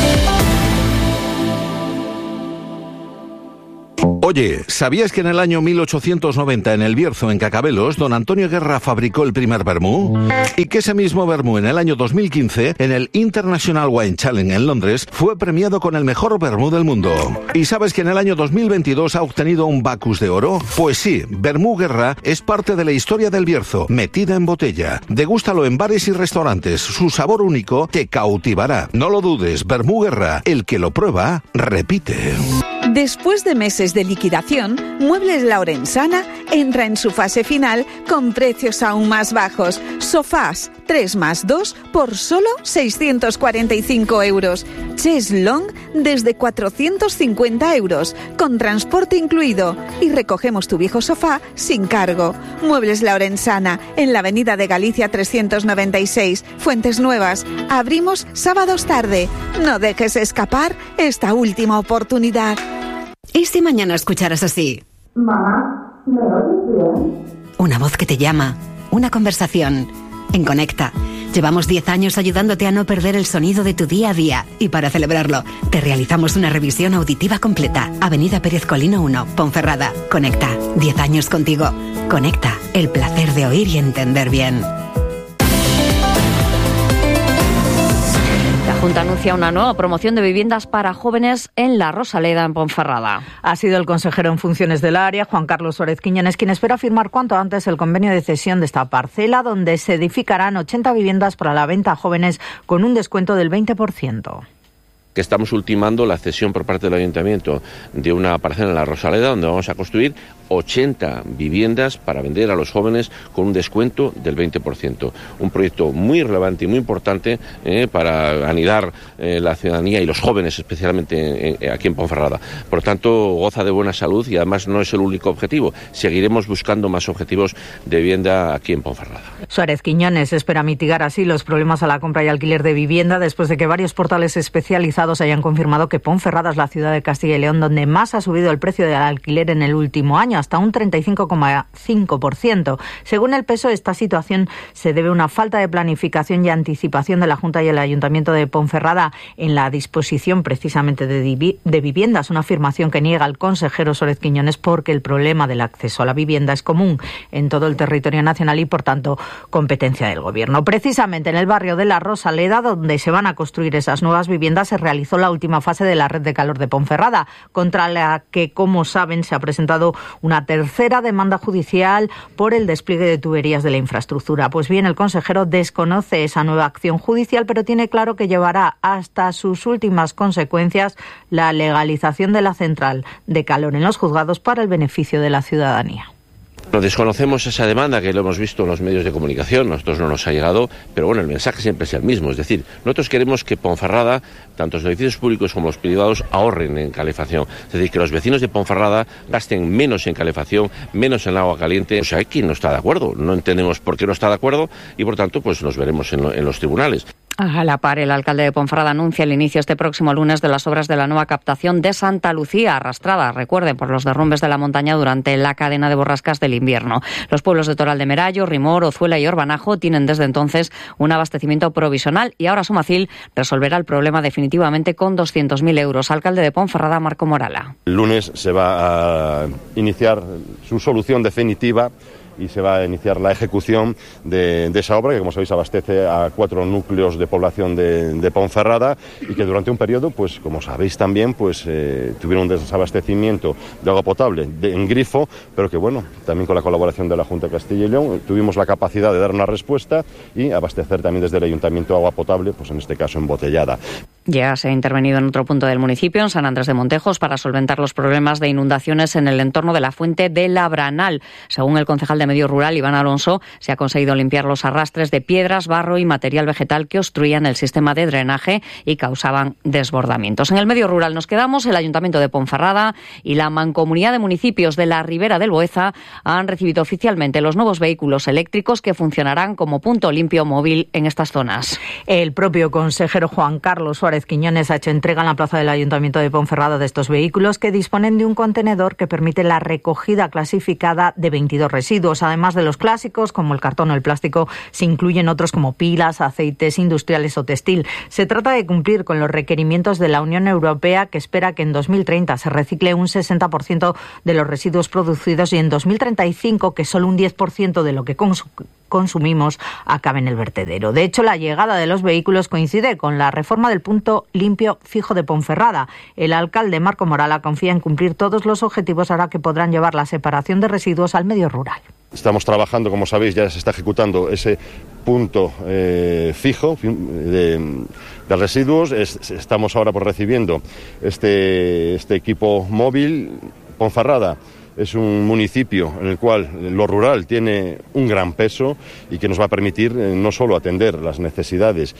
Oye, ¿sabías que en el año 1890 en el Bierzo, en Cacabelos, don Antonio Guerra fabricó el primer vermú? Y que ese mismo vermú en el año 2015, en el International Wine Challenge en Londres, fue premiado con el mejor vermú del mundo. ¿Y sabes que en el año 2022 ha obtenido un Bacus de oro? Pues sí, Vermú Guerra es parte de la historia del Bierzo, metida en botella. Degústalo en bares y restaurantes, su sabor único te cautivará. No lo dudes, Vermú Guerra, el que lo prueba, repite. Después de meses de liquidación, Muebles La Orensana entra en su fase final con precios aún más bajos. Sofás 3+2 por solo 645 euros. Cheslong desde 450 euros, con transporte incluido. Y recogemos tu viejo sofá sin cargo. Muebles La Orensana, en la avenida de Galicia 396, Fuentes Nuevas. Abrimos sábados tarde. No dejes escapar esta última oportunidad. ¿Y si mañana escucharas así? Mamá, ¿me oyes bien? Una voz que te llama, una conversación. En Conecta, llevamos 10 años ayudándote a no perder el sonido de tu día a día. Y para celebrarlo, te realizamos una revisión auditiva completa. Avenida Pérez Colino 1, Ponferrada. Conecta, 10 años contigo. Conecta, el placer de oír y entender bien. La Junta anuncia una nueva promoción de viviendas para jóvenes en La Rosaleda, en Ponferrada. Ha sido el consejero en funciones del área, Juan Carlos Suárez Quiñones, quien espera firmar cuanto antes el convenio de cesión de esta parcela, donde se edificarán 80 viviendas para la venta a jóvenes con un descuento del 20%. Que estamos ultimando la cesión por parte del Ayuntamiento de una parcela en La Rosaleda, donde vamos a construir 80 viviendas para vender a los jóvenes con un descuento del 20%. Un proyecto muy relevante y muy importante para anidar la ciudadanía y los jóvenes, especialmente aquí en Ponferrada. Por lo tanto, goza de buena salud y además no es el único objetivo. Seguiremos buscando más objetivos de vivienda aquí en Ponferrada. Suárez Quiñones espera mitigar así los problemas a la compra y alquiler de vivienda después de que varios portales especializados hayan confirmado que Ponferrada es la ciudad de Castilla y León donde más ha subido el precio del alquiler en el último año, hasta un 35,5%. Según el PSOE, esta situación se debe a una falta de planificación y anticipación de la Junta y el Ayuntamiento de Ponferrada en la disposición precisamente de viviendas, una afirmación que niega el consejero Suárez Quiñones porque el problema del acceso a la vivienda es común en todo el territorio nacional y, por tanto, competencia del Gobierno. Precisamente en el barrio de La Rosaleda, donde se van a construir esas nuevas viviendas, se realizó la última fase de la red de calor de Ponferrada, contra la que, como saben, se ha presentado una tercera demanda judicial por el despliegue de tuberías de la infraestructura. Pues bien, el consejero desconoce esa nueva acción judicial, pero tiene claro que llevará hasta sus últimas consecuencias la legalización de la central de calor en los juzgados para el beneficio de la ciudadanía. Desconocemos esa demanda, que lo hemos visto en los medios de comunicación, nosotros no nos ha llegado, pero bueno, el mensaje siempre es el mismo, es decir, nosotros queremos que Ponferrada, tanto los edificios públicos como los privados, ahorren en calefacción, es decir, que los vecinos de Ponferrada gasten menos en calefacción, menos en agua caliente. O sea, hay quien no está de acuerdo, no entendemos por qué no está de acuerdo y por tanto pues nos veremos en los tribunales. A la par, el alcalde de Ponferrada anuncia el inicio este próximo lunes de las obras de la nueva captación de Santa Lucía, arrastrada, recuerden, por los derrumbes de la montaña durante la cadena de borrascas del invierno. Los pueblos de Toral de Merallo, Rimor, Ozuela y Orbanajo tienen desde entonces un abastecimiento provisional y ahora Sumacil resolverá el problema definitivamente con 200.000 euros. Alcalde de Ponferrada, Marco Morala. El lunes se va a iniciar su solución definitiva y se va a iniciar la ejecución de esa obra que, como sabéis, abastece a 4 núcleos de población de Ponferrada y que durante un periodo, pues como sabéis también, pues tuvieron un desabastecimiento de agua potable en grifo, pero que bueno, también con la colaboración de la Junta de Castilla y León tuvimos la capacidad de dar una respuesta y abastecer también desde el Ayuntamiento agua potable, pues en este caso embotellada. Ya se ha intervenido en otro punto del municipio, en San Andrés de Montejos, para solventar los problemas de inundaciones en el entorno de la fuente de Labranal. Según el concejal de Medio Rural, Iván Alonso, se ha conseguido limpiar los arrastres de piedras, barro y material vegetal que obstruían el sistema de drenaje y causaban desbordamientos. En el medio rural nos quedamos. El Ayuntamiento de Ponferrada y la Mancomunidad de Municipios de la Ribera del Boeza han recibido oficialmente los nuevos vehículos eléctricos que funcionarán como punto limpio móvil en estas zonas. El propio consejero Juan Carlos Suárez Quiñones ha hecho entrega en la plaza del Ayuntamiento de Ponferrada de estos vehículos que disponen de un contenedor que permite la recogida clasificada de 22 residuos. Además de los clásicos como el cartón o el plástico, se incluyen otros como pilas, aceites industriales o textil. Se trata de cumplir con los requerimientos de la Unión Europea, que espera que en 2030 se recicle un 60% de los residuos producidos y en 2035 que solo un 10% de lo que consumimos acabe en el vertedero. De hecho, la llegada de los vehículos coincide con la reforma del punto limpio fijo de Ponferrada. El alcalde Marco Morala confía en cumplir todos los objetivos ahora que podrán llevar la separación de residuos al medio rural. Estamos trabajando, como sabéis, ya se está ejecutando ese punto fijo de residuos. Estamos ahora recibiendo este equipo móvil. Ponferrada es un municipio en el cual lo rural tiene un gran peso y que nos va a permitir no solo atender las necesidades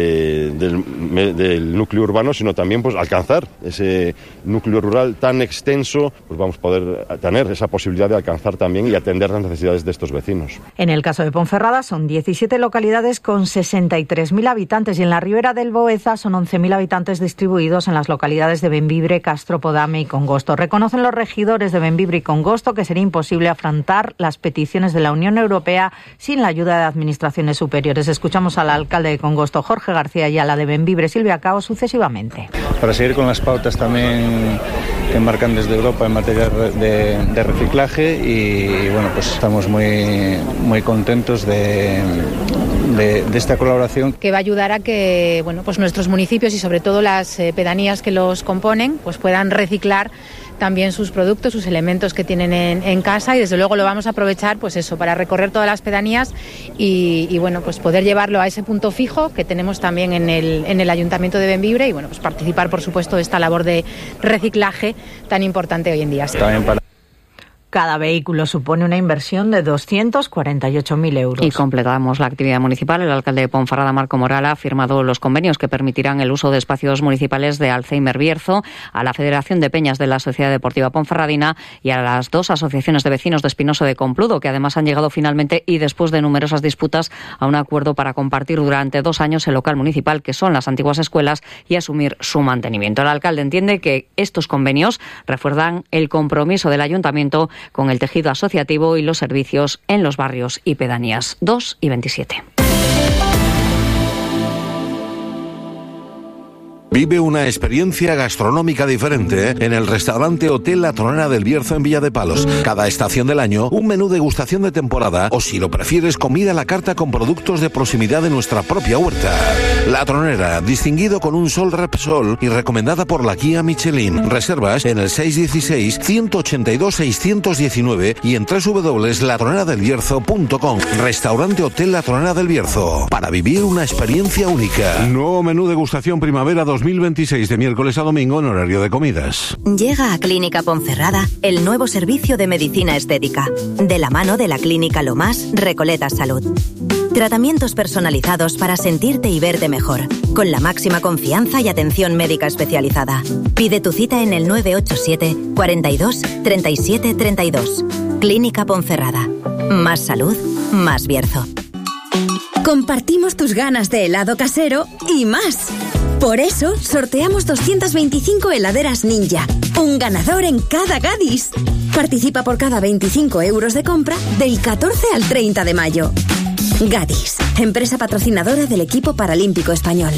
del núcleo urbano, sino también pues alcanzar ese núcleo rural tan extenso, pues vamos a poder tener esa posibilidad de alcanzar también y atender las necesidades de estos vecinos. En el caso de Ponferrada son 17 localidades con 63.000 habitantes y en la Ribera del Boeza son 11.000 habitantes distribuidos en las localidades de Bembibre, Castropodame y Congosto. Reconocen los regidores de Bembibre y Congosto que sería imposible afrontar las peticiones de la Unión Europea sin la ayuda de administraciones superiores. Escuchamos al alcalde de Congosto, Jorge García, y a la de Bembibre, Silvia Cao, sucesivamente. Para seguir con las pautas también que marcan desde Europa en materia de reciclaje y bueno, pues estamos muy contentos de esta colaboración. Que va a ayudar a que bueno, pues nuestros municipios y sobre todo las pedanías que los componen pues puedan reciclar también sus productos, sus elementos que tienen en casa y desde luego lo vamos a aprovechar pues eso, para recorrer todas las pedanías y bueno, pues poder llevarlo a ese punto fijo que tenemos también en el Ayuntamiento de Bembibre y bueno, pues participar por supuesto de esta labor de reciclaje tan importante hoy en día. Cada vehículo supone una inversión de 248.000 euros. Y completamos la actividad municipal. El alcalde de Ponferrada, Marco Morala, ha firmado los convenios que permitirán el uso de espacios municipales de Alzheimer Bierzo, a la Federación de Peñas de la Sociedad Deportiva Ponferradina y a las 2 asociaciones de vecinos de Espinoso de Compludo, que además han llegado finalmente y después de numerosas disputas a un acuerdo para compartir durante 2 años el local municipal, que son las antiguas escuelas, y asumir su mantenimiento. El alcalde entiende que estos convenios refuerzan el compromiso del ayuntamiento con el tejido asociativo y los servicios en los barrios y pedanías. 2:27. Vive una experiencia gastronómica diferente en el restaurante Hotel La Tronera del Bierzo en Villa de Palos. Cada estación del año, un menú degustación de temporada o, si lo prefieres, comida a la carta con productos de proximidad de nuestra propia huerta. La Tronera, distinguido con un Sol Repsol y recomendada por la guía Michelin. Reservas en el 616-182-619 y en www.latroneradelbierzo.com. Restaurante Hotel La Tronera del Bierzo, para vivir una experiencia única. Nuevo menú degustación primavera 2023 2026 de miércoles a domingo en horario de comidas. Llega a Clínica Ponferrada el nuevo servicio de medicina estética, de la mano de la Clínica Lomás Recoletas Salud. Tratamientos personalizados para sentirte y verte mejor, con la máxima confianza y atención médica especializada. Pide tu cita en el 987 42 37 32. Clínica Ponferrada. Más salud, más Bierzo. Compartimos tus ganas de helado casero y más. Por eso, sorteamos 225 heladeras Ninja. Un ganador en cada Gadis. Participa por cada 25 euros de compra del 14 al 30 de mayo. Gadis, empresa patrocinadora del equipo paralímpico español.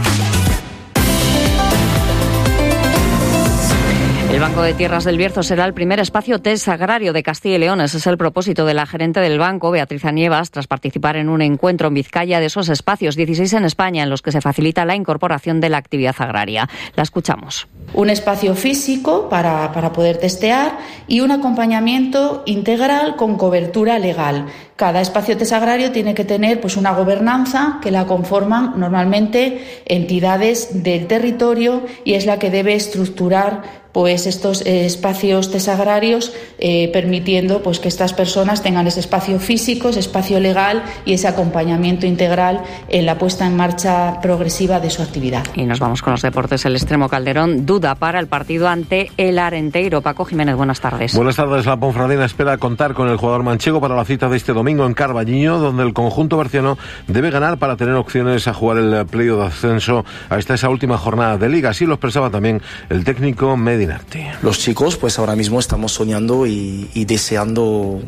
El Banco de Tierras del Bierzo será el primer espacio test agrario de Castilla y León. Ese es el propósito de la gerente del banco, Beatriz Anievas, tras participar en un encuentro en Vizcaya de esos espacios, 16 en España, en los que se facilita la incorporación de la actividad agraria. La escuchamos. Un espacio físico para poder testear y un acompañamiento integral con cobertura legal. Cada espacio test agrario tiene que tener pues una gobernanza que la conforman normalmente entidades del territorio y es la que debe estructurar pues estos espacios test agrarios, permitiendo pues que estas personas tengan ese espacio físico, ese espacio legal y ese acompañamiento integral en la puesta en marcha progresiva de su actividad. Y nos vamos con los deportes. El Extremo Calderón duda para el partido ante el Arenteiro. Paco Jiménez, buenas tardes. Buenas tardes. La Ponferradina espera contar con el jugador manchego para la cita de este domingo en Carballiño, donde el conjunto berciano debe ganar para tener opciones a jugar el playoff de ascenso hasta esa última jornada de liga. Así lo expresaba también el técnico Medinarti. Los chicos pues ahora mismo estamos soñando y deseando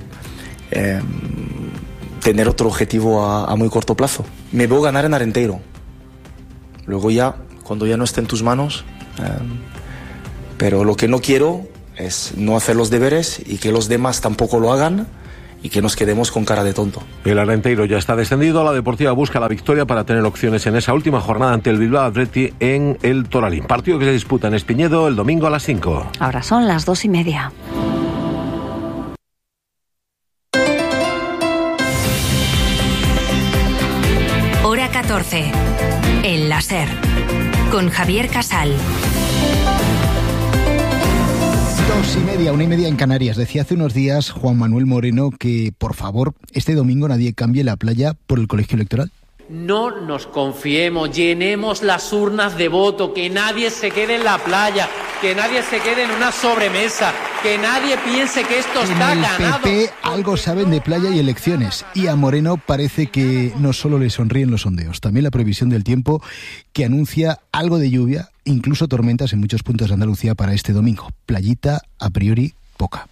tener otro objetivo a muy corto plazo. Me veo ganar en Arenteiro. Luego ya, cuando ya no esté en tus manos, pero lo que no quiero es no hacer los deberes y que los demás tampoco lo hagan y que nos quedemos con cara de tonto. El Arenteiro ya está descendido. La Deportiva busca la victoria para tener opciones en esa última jornada ante el Bilbao Athletic en el Toralín. Partido que se disputa en Espiñedo el domingo a las 5. Ahora son las 2:30. Hora 14. El láser. Con Javier Casal. 2:30, 1:30 en Canarias. Decía hace unos días Juan Manuel Moreno que, por favor, este domingo nadie cambie la playa por el colegio electoral. No nos confiemos, llenemos las urnas de voto, que nadie se quede en la playa, que nadie se quede en una sobremesa, que nadie piense que esto está ganado. En el PP algo saben de playa y elecciones, y a Moreno parece que no solo le sonríen los sondeos, también la previsión del tiempo que anuncia algo de lluvia, incluso tormentas en muchos puntos de Andalucía para este domingo. Playita, a priori, poca.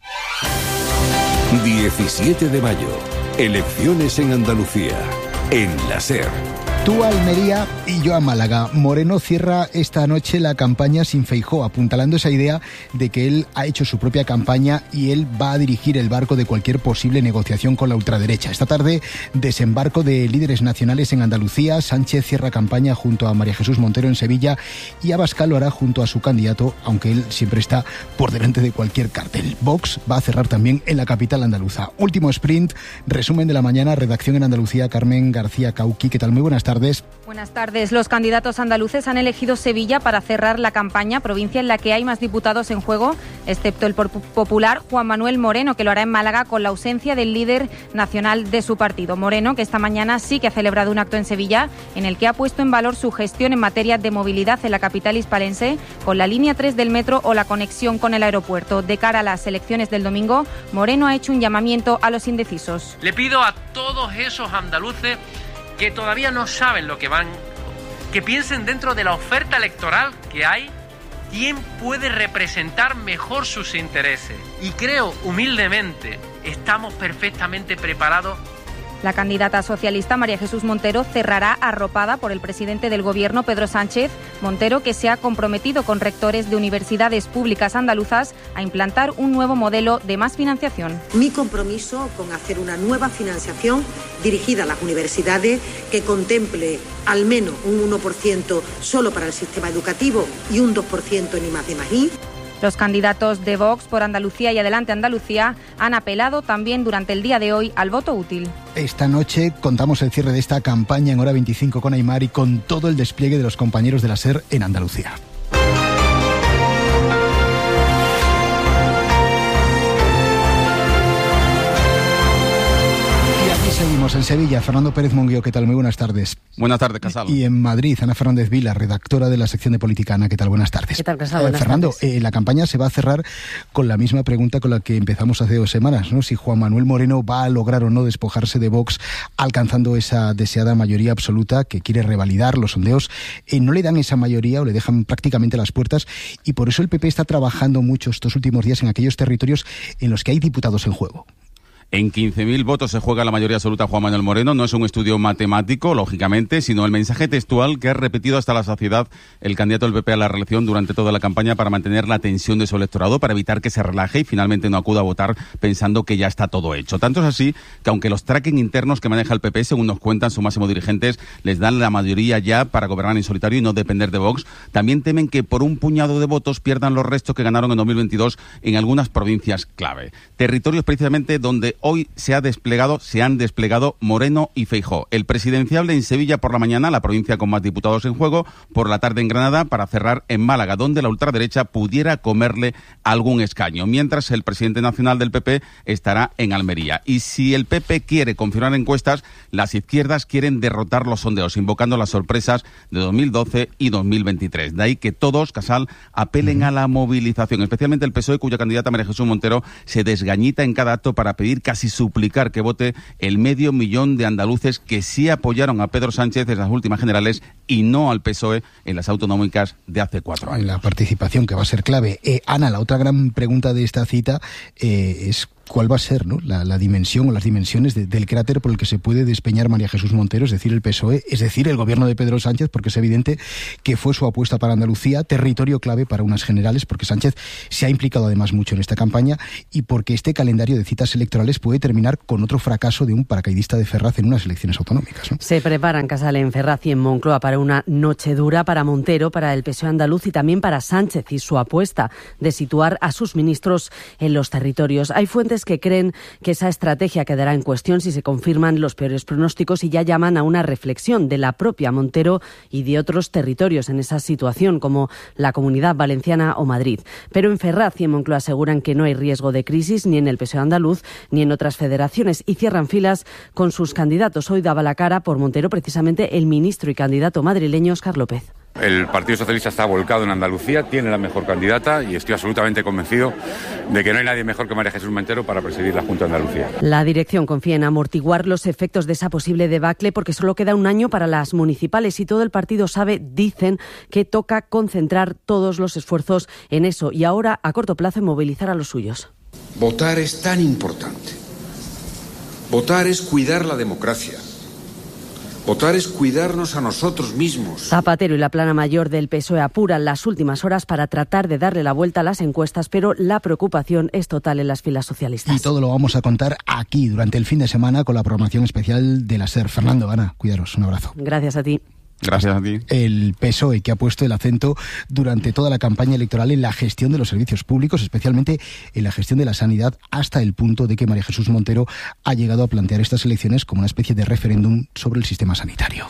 17 de mayo, elecciones en Andalucía. En la SER. Tú a Almería y yo a Málaga. Moreno cierra esta noche la campaña sin Feijóo, apuntalando esa idea de que él ha hecho su propia campaña y él va a dirigir el barco de cualquier posible negociación con la ultraderecha. Esta tarde, desembarco de líderes nacionales en Andalucía. Sánchez cierra campaña junto a María Jesús Montero en Sevilla y Abascal lo hará junto a su candidato, aunque él siempre está por delante de cualquier cartel. Vox va a cerrar también en la capital andaluza. Último sprint, resumen de la mañana, redacción en Andalucía, Carmen García Cauqui. ¿Qué tal? Muy buenas tardes. Buenas tardes. Los candidatos andaluces han elegido Sevilla para cerrar la campaña, provincia en la que hay más diputados en juego, excepto el popular Juan Manuel Moreno, que lo hará en Málaga con la ausencia del líder nacional de su partido. Moreno, que esta mañana sí que ha celebrado un acto en Sevilla en el que ha puesto en valor su gestión en materia de movilidad en la capital hispalense, con la línea 3 del metro o la conexión con el aeropuerto. De cara a las elecciones del domingo, Moreno ha hecho un llamamiento a los indecisos. Le pido a todos esos andaluces que todavía no saben lo que van, que piensen dentro de la oferta electoral que hay, quién puede representar mejor sus intereses. Y creo, humildemente, estamos perfectamente preparados. La candidata socialista María Jesús Montero cerrará arropada por el presidente del Gobierno, Pedro Sánchez. Montero, que se ha comprometido con rectores de universidades públicas andaluzas a implantar un nuevo modelo de más financiación. Mi compromiso con hacer una nueva financiación dirigida a las universidades que contemple al menos un 1% solo para el sistema educativo y un 2% en I+D+I. Los candidatos de Vox por Andalucía y Adelante Andalucía han apelado también durante el día de hoy al voto útil. Esta noche contamos el cierre de esta campaña en Hora 25 con Aimar y con todo el despliegue de los compañeros de la SER en Andalucía. Seguimos en Sevilla. Fernando Pérez Monguío, ¿qué tal? Muy buenas tardes. Buenas tardes, Casal. Y en Madrid, Ana Fernández Vila, redactora de la sección de Política. Ana, ¿qué tal? Buenas tardes. ¿Qué tal, Casal? Buenas Fernando, tardes. La campaña se va a cerrar con la misma pregunta con la que empezamos hace 2 semanas, ¿no? Si Juan Manuel Moreno va a lograr o no despojarse de Vox, alcanzando esa deseada mayoría absoluta que quiere revalidar. Los sondeos no le dan esa mayoría o le dejan prácticamente las puertas, y por eso el PP está trabajando mucho estos últimos días en aquellos territorios en los que hay diputados en juego. En 15.000 votos se juega la mayoría absoluta Juan Manuel Moreno. No es un estudio matemático, lógicamente, sino el mensaje textual que ha repetido hasta la saciedad el candidato del PP a la reelección durante toda la campaña para mantener la tensión de su electorado, para evitar que se relaje y finalmente no acuda a votar pensando que ya está todo hecho. Tanto es así que aunque los tracking internos que maneja el PP, según nos cuentan sus máximos dirigentes, les dan la mayoría ya para gobernar en solitario y no depender de Vox, también temen que por un puñado de votos pierdan los restos que ganaron en 2022 en algunas provincias clave. Territorios precisamente donde hoy se han desplegado Moreno y Feijóo. El presidenciable en Sevilla por la mañana, la provincia con más diputados en juego, por la tarde en Granada, para cerrar en Málaga, donde la ultraderecha pudiera comerle algún escaño, mientras el presidente nacional del PP estará en Almería. Y si el PP quiere confirmar encuestas, las izquierdas quieren derrotar los sondeos, invocando las sorpresas de 2012 y 2023. De ahí que todos, Casal, apelen a la movilización, especialmente el PSOE, cuya candidata María Jesús Montero se desgañita en cada acto para pedir, casi suplicar, que vote el 500.000 de andaluces que sí apoyaron a Pedro Sánchez en las últimas generales y no al PSOE en las autonómicas de hace 4 años. La participación, que va a ser clave. Ana, la otra gran pregunta de esta cita es cuál va a ser, ¿no?, la dimensión o las dimensiones del cráter por el que se puede despeñar María Jesús Montero, es decir, el PSOE, es decir, el gobierno de Pedro Sánchez, porque es evidente que fue su apuesta para Andalucía, territorio clave para unas generales, porque Sánchez se ha implicado además mucho en esta campaña y porque este calendario de citas electorales puede terminar con otro fracaso de un paracaidista de Ferraz en unas elecciones autonómicas, ¿no? Se preparan, Casal, en Ferraz y en Moncloa para una noche dura para Montero, para el PSOE andaluz y también para Sánchez y su apuesta de situar a sus ministros en los territorios. Hay fuentes que creen que esa estrategia quedará en cuestión si se confirman los peores pronósticos y ya llaman a una reflexión de la propia Montero y de otros territorios en esa situación, como la Comunidad Valenciana o Madrid. Pero en Ferraz y en Moncloa aseguran que no hay riesgo de crisis ni en el PSOE andaluz ni en otras federaciones y cierran filas con sus candidatos. Hoy daba la cara por Montero precisamente el ministro y candidato madrileño Óscar López. El Partido Socialista está volcado en Andalucía, tiene la mejor candidata y estoy absolutamente convencido de que no hay nadie mejor que María Jesús Montero para presidir la Junta de Andalucía. La dirección confía en amortiguar los efectos de esa posible debacle porque solo queda un año para las municipales y todo el partido sabe, dicen, que toca concentrar todos los esfuerzos en eso y ahora a corto plazo en movilizar a los suyos. Votar es tan importante. Votar es cuidar la democracia. Votar es cuidarnos a nosotros mismos. Zapatero y la plana mayor del PSOE apuran las últimas horas para tratar de darle la vuelta a las encuestas, pero la preocupación es total en las filas socialistas. Y todo lo vamos a contar aquí durante el fin de semana con la programación especial de la SER. Fernando, Ana, cuidaros, un abrazo. Gracias a ti. Gracias a ti. El PSOE, que ha puesto el acento durante toda la campaña electoral en la gestión de los servicios públicos, especialmente en la gestión de la sanidad, hasta el punto de que María Jesús Montero ha llegado a plantear estas elecciones como una especie de referéndum sobre el sistema sanitario.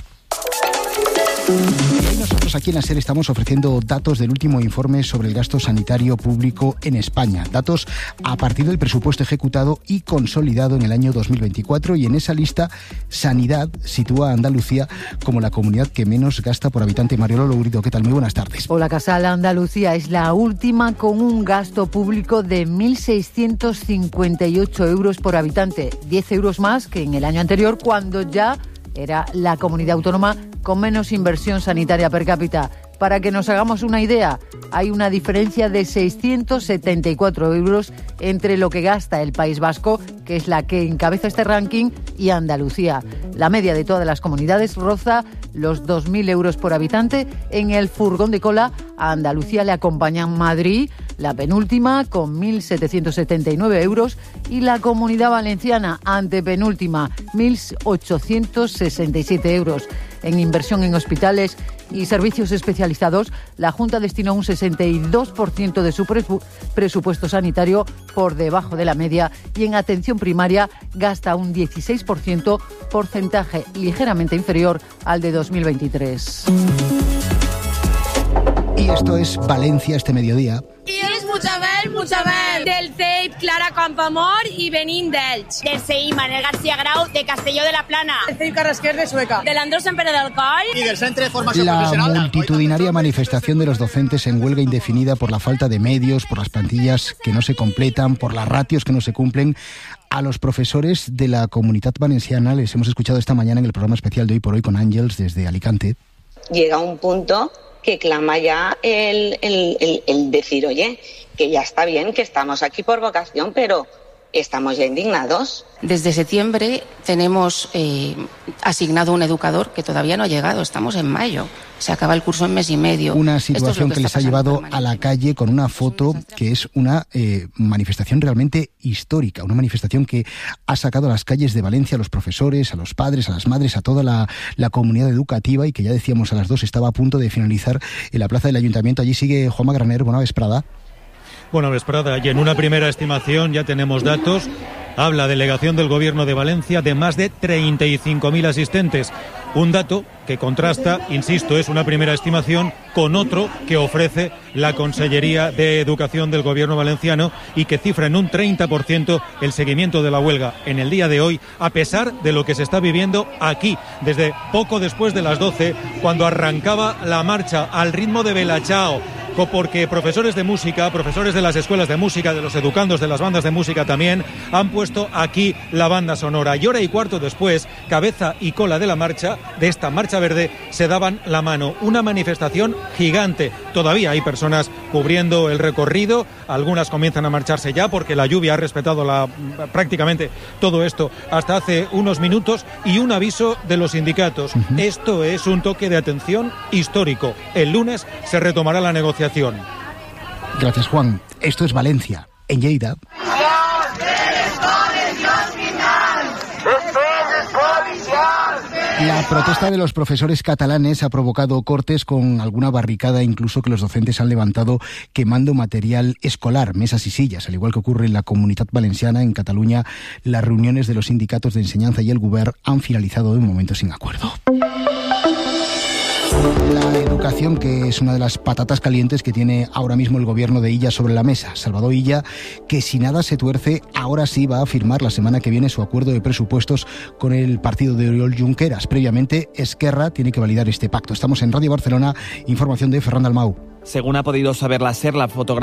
Y nosotros aquí en la SER estamos ofreciendo datos del último informe sobre el gasto sanitario público en España. Datos a partir del presupuesto ejecutado y consolidado en el año 2024. Y en esa lista, Sanidad sitúa a Andalucía como la comunidad que menos gasta por habitante. Mariolo Lourido, ¿qué tal? Muy buenas tardes. Hola, Casal. Andalucía es la última con un gasto público de 1.658 euros por habitante. 10 euros más que en el año anterior, cuando ya era la comunidad autónoma con menos inversión sanitaria per cápita. Para que nos hagamos una idea, hay una diferencia de 674 euros entre lo que gasta el País Vasco, que es la que encabeza este ranking, y Andalucía. La media de todas las comunidades roza los 2.000 euros por habitante. En el furgón de cola a Andalucía le acompañan Madrid, la penúltima, con 1.779 euros, y la Comunidad Valenciana, antepenúltima, 1.867 euros. en inversión en hospitales y servicios especializados. La Junta destinó un 62% de su presupuesto sanitario, por debajo de la media, y en atención primaria gasta un 16%, porcentaje ligeramente inferior al de 2023. Y esto es Valencia este mediodía. I és Puigdemont, del CEIP Clara Campoamor i venim d'Elx. Del CEIP Manel García Grau de Castelló de la Plana. Del CEIP Carrasquer de Sueca. Del Andrés Empere del Coll. Y del Centre de Formación La Profesional. multitudinaria manifestación de los docentes en huelga indefinida por la falta de medios, por las plantillas que no se completan, por las ratios que no se cumplen. A los profesores de la Comunitat Valenciana les hemos escuchado esta mañana en el programa especial de Hoy por Hoy con Ángels desde Alicante. Llega un punto que clama ya el decir, oye, que ya está bien, que estamos aquí por vocación, pero estamos ya indignados. Desde septiembre tenemos asignado un educador que todavía no ha llegado, estamos en mayo, se acaba el curso en mes y medio. Una situación que les ha llevado a la calle con una foto que es una manifestación realmente histórica, una manifestación que ha sacado a las calles de Valencia a los profesores, a los padres, a las madres, a toda la comunidad educativa, y que ya decíamos a las 2 estaba a punto de finalizar en la plaza del Ayuntamiento. Allí sigue Juanma Graner. Buena vesprada. Buena vesprada, y en una primera estimación ya tenemos datos. Habla delegación del Gobierno de Valencia de más de 35.000 asistentes. Un dato que contrasta, insisto, es una primera estimación, con otro que ofrece la Consellería de Educación del Gobierno valenciano y que cifra en un 30% el seguimiento de la huelga en el día de hoy, a pesar de lo que se está viviendo aquí, desde poco después de las 12, cuando arrancaba la marcha al ritmo de Bella Ciao, porque profesores de música, profesores de las escuelas de música, de los educandos de las bandas de música también, han puesto aquí la banda sonora. Y hora y cuarto después, cabeza y cola de la marcha, de esta marcha verde, se daban la mano. Una manifestación gigante. Todavía hay personas cubriendo el recorrido, algunas comienzan a marcharse ya porque la lluvia ha respetado prácticamente todo esto hasta hace unos minutos, y un aviso de los sindicatos. Esto es un toque de atención histórico. El lunes se retomará la negociación. Gracias, Juan. Esto es Valencia. En Lleida. La protesta de los profesores catalanes ha provocado cortes, con alguna barricada incluso que los docentes han levantado quemando material escolar, mesas y sillas. Al igual que ocurre en la Comunitat Valenciana, en Cataluña, las reuniones de los sindicatos de enseñanza y el Govern han finalizado de momento sin acuerdo. La educación, que es una de las patatas calientes que tiene ahora mismo el gobierno de Illa sobre la mesa. Salvador Illa, que si nada se tuerce, ahora sí va a firmar la semana que viene su acuerdo de presupuestos con el partido de Oriol Junqueras. Previamente, Esquerra tiene que validar este pacto. Estamos en Radio Barcelona, información de Ferran Dalmau. Según ha podido saber la SER, la fotografía